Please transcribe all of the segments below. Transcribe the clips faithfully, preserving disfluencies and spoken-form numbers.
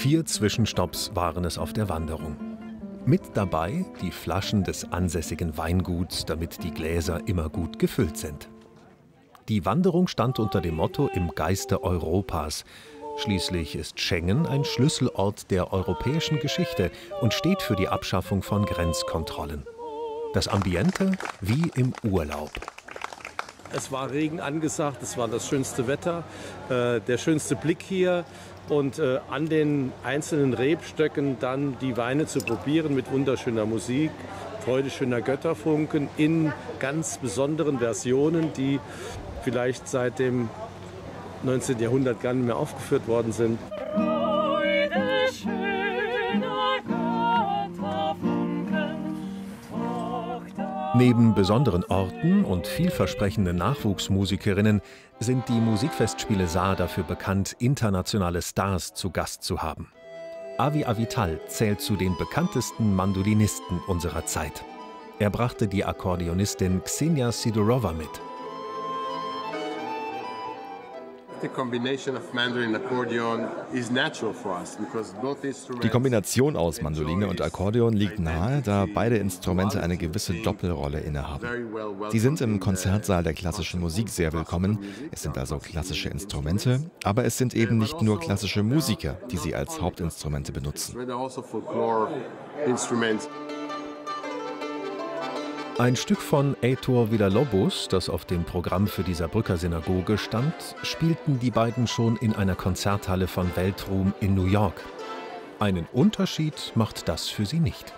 Vier Zwischenstopps waren es auf der Wanderung. Mit dabei die Flaschen des ansässigen Weinguts, damit die Gläser immer gut gefüllt sind. Die Wanderung stand unter dem Motto Im Geiste Europas. Schließlich ist Schengen ein Schlüsselort der europäischen Geschichte und steht für die Abschaffung von Grenzkontrollen. Das Ambiente wie im Urlaub. Es war Regen angesagt, es war das schönste Wetter, äh, der schönste Blick hier. Und äh, an den einzelnen Rebstöcken dann die Weine zu probieren mit wunderschöner Musik, freudeschöner Götterfunken in ganz besonderen Versionen, die vielleicht seit dem neunzehnten Jahrhundert gar nicht mehr aufgeführt worden sind. Neben besonderen Orten und vielversprechenden Nachwuchsmusikerinnen sind die Musikfestspiele Saar dafür bekannt, internationale Stars zu Gast zu haben. Avi Avital zählt zu den bekanntesten Mandolinisten unserer Zeit. Er brachte die Akkordeonistin Ksenia Sidorova mit. Die Kombination aus Mandoline und Akkordeon liegt nahe, da beide Instrumente eine gewisse Doppelrolle innehaben. Sie sind im Konzertsaal der klassischen Musik sehr willkommen. Es sind also klassische Instrumente, aber es sind eben nicht nur klassische Musiker, die sie als Hauptinstrumente benutzen. Ein Stück von Heitor Villa-Lobos, das auf dem Programm für die Saarbrücker Synagoge stand, spielten die beiden schon in einer Konzerthalle von Weltruhm in New York. Einen Unterschied macht das für sie nicht.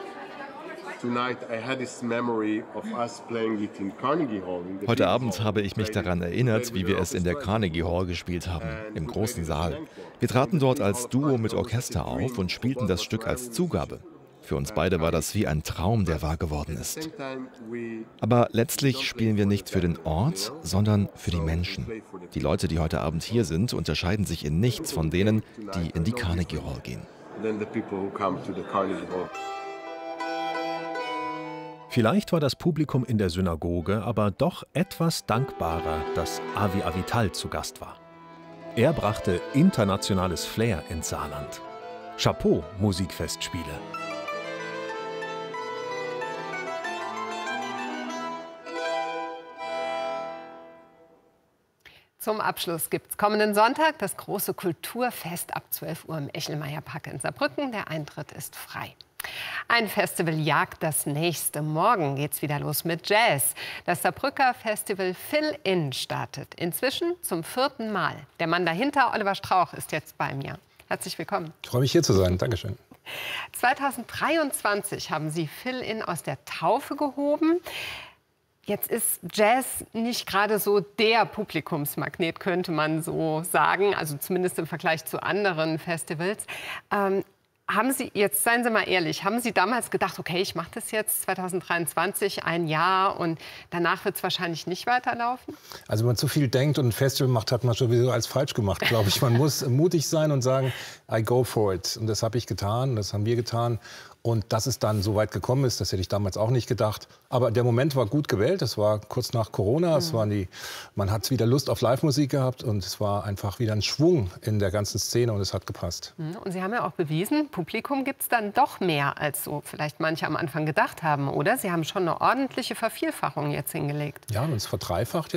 Heute Abend habe ich mich daran erinnert, wie wir es in der Carnegie Hall gespielt haben, im großen Saal. Wir traten dort als Duo mit Orchester auf und spielten das Stück als Zugabe. Für uns beide war das wie ein Traum, der wahr geworden ist. Aber letztlich spielen wir nicht für den Ort, sondern für die Menschen. Die Leute, die heute Abend hier sind, unterscheiden sich in nichts von denen, die in die Carnegie Hall gehen. Vielleicht war das Publikum in der Synagoge aber doch etwas dankbarer, dass Avi Avital zu Gast war. Er brachte internationales Flair ins Saarland. Chapeau, Musikfestspiele! Zum Abschluss gibt es kommenden Sonntag das große Kulturfest ab zwölf Uhr im Echelmeyer-Park in Saarbrücken. Der Eintritt ist frei. Ein Festival jagt das nächste. Morgen geht's wieder los mit Jazz. Das Saarbrücker Festival Fill-In startet inzwischen zum vierten Mal. Der Mann dahinter, Oliver Strauch, ist jetzt bei mir. Herzlich willkommen. Ich freue mich, hier zu sein. Dankeschön. zweitausenddreiundzwanzig haben Sie Fill-In aus der Taufe gehoben. Jetzt ist Jazz nicht gerade so der Publikumsmagnet, könnte man so sagen, also zumindest im Vergleich zu anderen Festivals. Ähm, haben Sie, jetzt seien Sie mal ehrlich, haben Sie damals gedacht, okay, ich mache das jetzt zweitausenddreiundzwanzig, ein Jahr und danach wird es wahrscheinlich nicht weiterlaufen? Also wenn man zu viel denkt und ein Festival macht, hat man sowieso alles falsch gemacht, glaube ich. Man muss mutig sein und sagen, I go for it. Und das habe ich getan, das haben wir getan. Und dass es dann so weit gekommen ist, das hätte ich damals auch nicht gedacht. Aber der Moment war gut gewählt. Es war kurz nach Corona. Mhm. Es waren die, man hat wieder Lust auf Live-Musik gehabt. Und es war einfach wieder ein Schwung in der ganzen Szene. Und es hat gepasst. Und Sie haben ja auch bewiesen, Publikum gibt es dann doch mehr, als so vielleicht manche am Anfang gedacht haben, oder? Sie haben schon eine ordentliche Vervielfachung jetzt hingelegt. Ja, und es verdreifacht jetzt.